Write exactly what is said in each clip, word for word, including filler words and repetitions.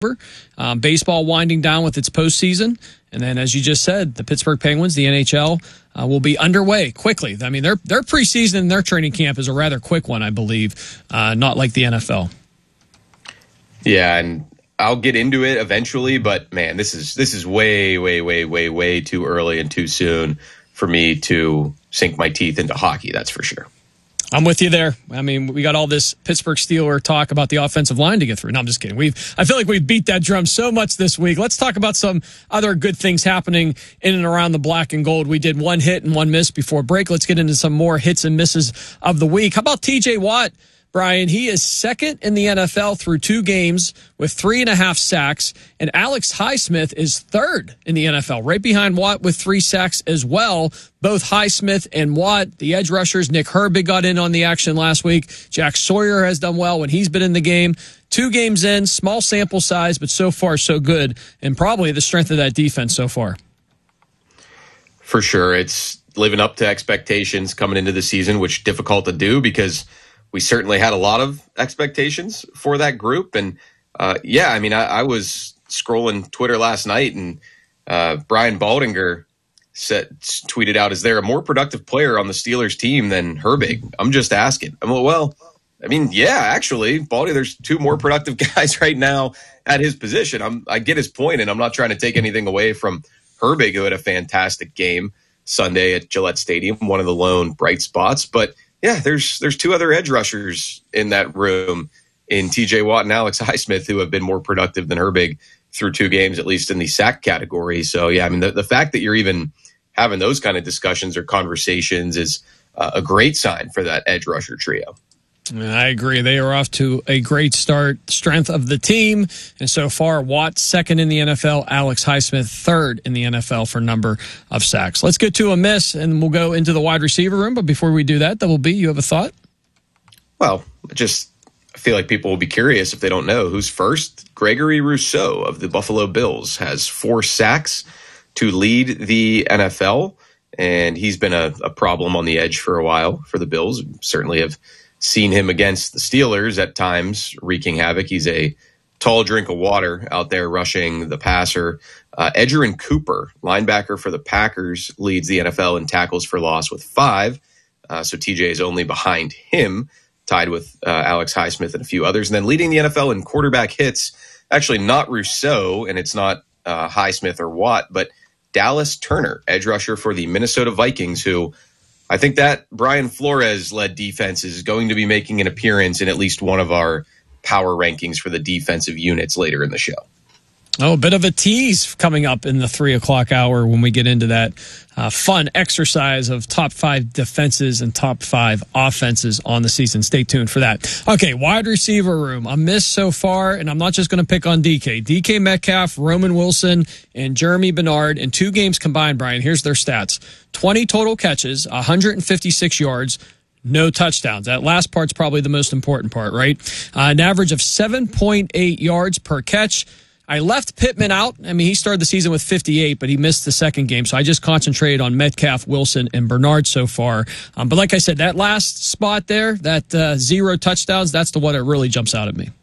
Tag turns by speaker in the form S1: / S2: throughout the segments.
S1: Um, baseball winding down with its postseason. And then, as you just said, the Pittsburgh Penguins, the N H L, uh, will be underway quickly. I mean, their their preseason and their training camp is a rather quick one, I believe, uh, not like the N F L.
S2: Yeah, and I'll get into it eventually, but man, this is this is way, way, way, way, way too early and too soon for me to sink my teeth into hockey, that's for sure.
S1: I'm with you there. I mean, we got all this Pittsburgh Steelers talk about the offensive line to get through. No, I'm just kidding. We've, I feel like we've beat that drum so much this week. Let's talk about some other good things happening in and around the black and gold. We did one hit and one miss before break. Let's get into some more hits and misses of the week. How about T J Watt? Brian, he is second in the N F L through two games with three and a half sacks, and Alex Highsmith is third in the N F L, right behind Watt with three sacks as well. Both Highsmith and Watt, the edge rushers. Nick Herbig got in on the action last week. Jack Sawyer has done well when he's been in the game. Two games in, small sample size, but so far so good, and probably the strength of that defense so far.
S2: For sure. It's living up to expectations coming into the season, which is difficult to do because we certainly had a lot of expectations for that group. And uh, yeah, I mean, I, I was scrolling Twitter last night and uh, Brian Baldinger said, tweeted out, is there a more productive player on the Steelers team than Herbig? I'm just asking. I'm like, well, I mean, yeah, actually, Baldy, there's two more productive guys right now at his position. I'm, I get his point, and I'm not trying to take anything away from Herbig, who had a fantastic game Sunday at Gillette Stadium, one of the lone bright spots. But yeah, there's there's two other edge rushers in that room in T J Watt and Alex Highsmith who have been more productive than Herbig through two games, at least in the sack category. So, yeah, I mean, the, the fact that you're even having those kind of discussions or conversations is uh, a great sign for that edge rusher trio.
S1: I agree. They are off to a great start. Strength of the team. And so far, Watt second in the N F L, Alex Highsmith third in the N F L for number of sacks. Let's get to a miss, and we'll go into the wide receiver room. But before we do that, Double B, you have a thought?
S2: Well, just I feel like people will be curious if they don't know who's first. Gregory Rousseau of the Buffalo Bills has four sacks to lead the N F L, and he's been a, a problem on the edge for a while for the Bills. Certainly have seen him against the Steelers at times wreaking havoc. He's a tall drink of water out there rushing the passer. Uh, Edgerrin Cooper, linebacker for the Packers, leads the N F L in tackles for loss with five. Uh, so T J is only behind him, tied with uh, Alex Highsmith and a few others. And then leading the N F L in quarterback hits, actually not Rousseau, and it's not uh, Highsmith or Watt, but Dallas Turner, edge rusher for the Minnesota Vikings, who I think that Brian Flores-led defense is going to be making an appearance in at least one of our power rankings for the defensive units later in the show.
S1: Oh, a bit of a tease coming up in the three o'clock hour when we get into that uh, fun exercise of top five defenses and top five offenses on the season. Stay tuned for that. Okay, wide receiver room. A miss so far, and I'm not just going to pick on D K. D K Metcalf, Roman Wilson, and Jeremy Bernard in two games combined, Brian. Here's their stats. twenty total catches, one hundred fifty-six yards, no touchdowns. That last part's probably the most important part, right? Uh, an average of seven point eight yards per catch. I left Pittman out. I mean, he started the season with fifty-eight, but he missed the second game. So I just concentrated on Metcalf, Wilson, and Bernard so far. Um, but like I said, that last spot there, that uh, zero touchdowns, that's the one that really jumps out at me.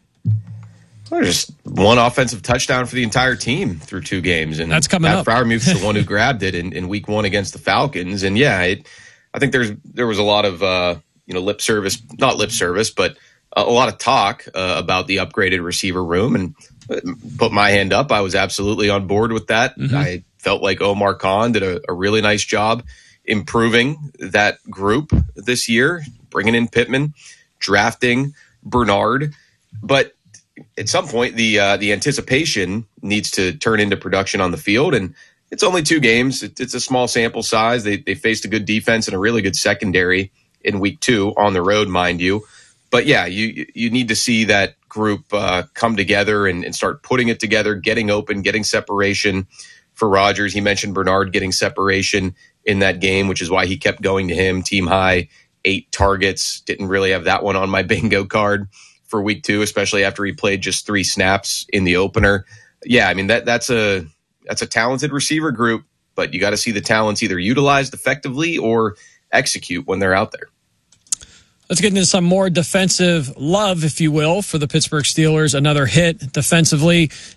S2: Well, just one offensive touchdown for the entire team through two games. And
S1: that's coming
S2: Pat
S1: up.
S2: Freiermuth's the one who grabbed it in, in week one against the Falcons. And yeah, it, I think there's there was a lot of uh, you know lip service, not lip service, but a, a lot of talk uh, about the upgraded receiver room. And put my hand up. I was absolutely on board with that. Mm-hmm. I felt like Omar Khan did a, a really nice job improving that group this year, bringing in Pittman, drafting Bernard. But at some point, the uh, the anticipation needs to turn into production on the field. And it's only two games. It, it's a small sample size. They, they faced a good defense and a really good secondary in week two on the road, mind you. But yeah, you you need to see that group uh, come together and, and start putting it together, getting open, getting separation for Rodgers. He mentioned Bernard getting separation in that game, which is why he kept going to him. Team high, eight targets. Didn't really have that one on my bingo card for week two, especially after he played just three snaps in the opener. Yeah, I mean, that that's a that's a talented receiver group, but you got to see the talents either utilized effectively or execute when they're out there.
S1: Let's get into some more defensive love, if you will, for the Pittsburgh Steelers. Another hit defensively